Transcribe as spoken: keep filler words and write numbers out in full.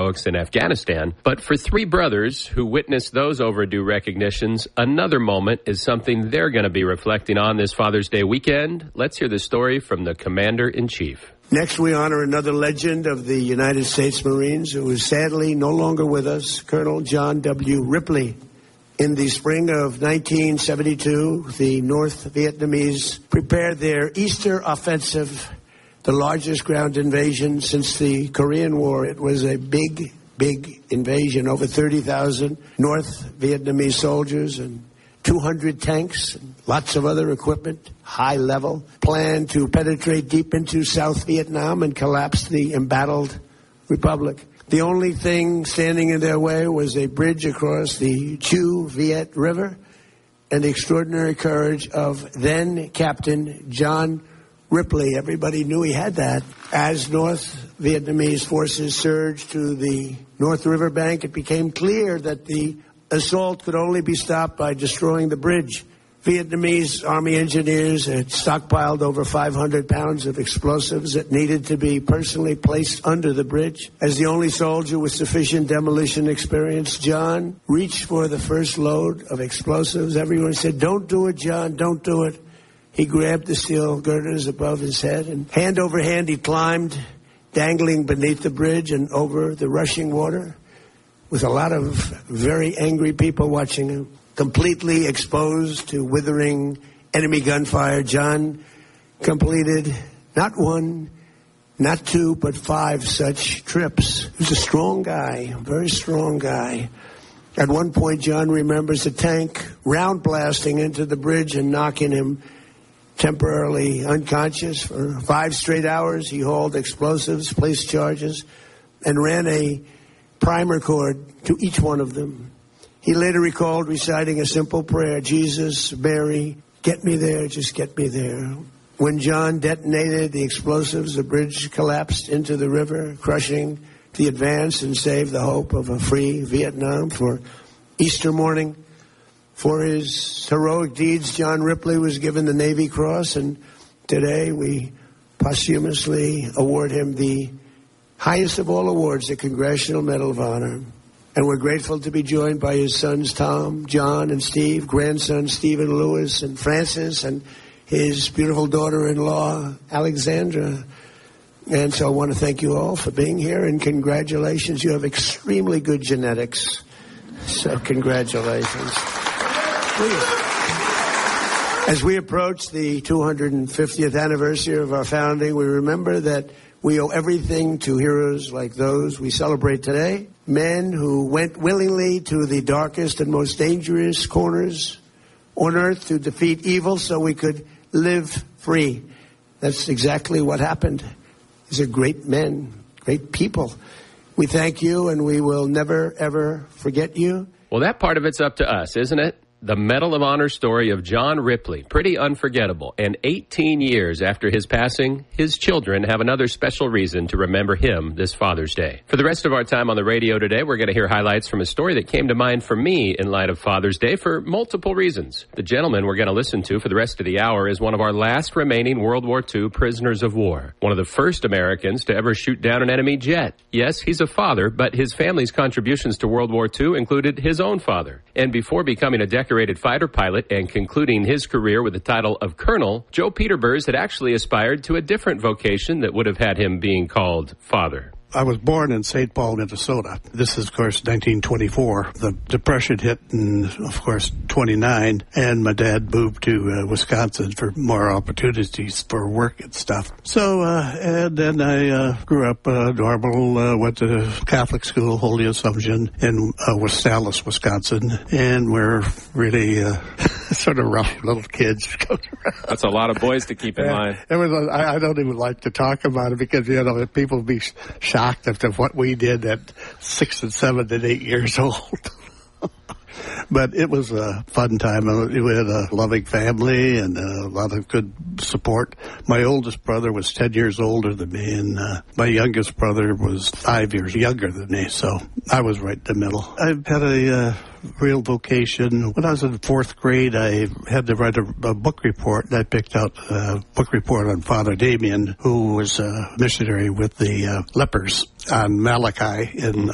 folks in Afghanistan. But for three brothers who witnessed those overdue recognitions, another moment is something they're going to be reflecting on this Father's Day weekend. Let's hear the story from the Commander-in-Chief. Next, we honor another legend of the United States Marines who is sadly no longer with us, Colonel John W. Ripley. In the spring of nineteen seventy-two, the North Vietnamese prepared their Easter offensive, the largest ground invasion since the Korean War. It was a big, big invasion. Over thirty thousand North Vietnamese soldiers and two hundred tanks and lots of other equipment, high level, planned to penetrate deep into South Vietnam and collapse the embattled republic. The only thing standing in their way was a bridge across the Chu Viet River and the extraordinary courage of then Captain John Ripley. Everybody knew he had that. As North Vietnamese forces surged to the North River bank, it became clear that the assault could only be stopped by destroying the bridge. Vietnamese Army engineers had stockpiled over five hundred pounds of explosives that needed to be personally placed under the bridge. As the only soldier with sufficient demolition experience, John reached for the first load of explosives. Everyone said, "Don't do it, John, don't do it." He grabbed the steel girders above his head, and hand over hand he climbed, dangling beneath the bridge and over the rushing water, with a lot of very angry people watching him. Completely exposed to withering enemy gunfire, John completed not one, not two, but five such trips. He was a strong guy, a very strong guy. At one point, John remembers a tank round blasting into the bridge and knocking him temporarily unconscious. For five straight hours, he hauled explosives, placed charges, and ran a primer cord to each one of them. He later recalled reciting a simple prayer, "Jesus, Mary, get me there, just get me there." When John detonated the explosives, the bridge collapsed into the river, crushing the advance and saved the hope of a free Vietnam. For Easter morning, for his heroic deeds, John Ripley was given the Navy Cross, and today we posthumously award him the highest of all awards, the Congressional Medal of Honor. And we're grateful to be joined by his sons, Tom, John, and Steve, grandson Stephen Lewis, and Francis, and his beautiful daughter-in-law, Alexandra. And so I want to thank you all for being here, and congratulations. You have extremely good genetics. So congratulations. Please. As we approach the two hundred fiftieth anniversary of our founding, we remember that we owe everything to heroes like those we celebrate today. Men who went willingly to the darkest and most dangerous corners on earth to defeat evil so we could live free. That's exactly what happened. These are great men, great people. We thank you, and we will never, ever forget you. Well, that part of it's up to us, isn't it? The Medal of Honor story of John Ripley, pretty unforgettable. And eighteen years after his passing, his children have another special reason to remember him this Father's Day. For the rest of our time on the radio today, we're going to hear highlights from a story that came to mind for me in light of Father's Day for multiple reasons. The gentleman we're going to listen to for the rest of the hour is one of our last remaining World War Two prisoners of war, one of the first Americans to ever shoot down an enemy jet. Yes, he's a father, but his family's contributions to World War Two included his own father. And before becoming a decorated fighter pilot and concluding his career with the title of colonel, Joe Peterburs had actually aspired to a different vocation that would have had him being called father. I was born in Saint Paul, Minnesota. This is, of course, nineteen twenty-four. The Depression hit in, of course, twenty-nine, and my dad moved to uh, Wisconsin for more opportunities for work and stuff. So, uh, and then I uh, grew up uh, normal, uh, went to Catholic school, Holy Assumption, in uh, Dallas, Wisconsin, and we're really uh, sort of rough little kids. That's a lot of boys to keep in yeah, mind. It was. I, I don't even like to talk about it because, you know, people be shocked after what we did at six and seven and eight years old. But it was a fun time. We had a loving family and a lot of good support. My oldest brother was ten years older than me, and uh, my youngest brother was five years younger than me, so I was right in the middle. I had a uh, real vocation. When I was in fourth grade, I had to write a, a book report, and I picked out a book report on Father Damien, who was a missionary with the uh, lepers on Malachi in